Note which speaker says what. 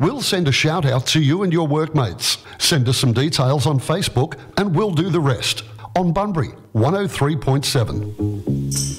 Speaker 1: We'll send a shout out to you and your workmates. Send us some details on Facebook and we'll do the rest. On Bunbury 103.7.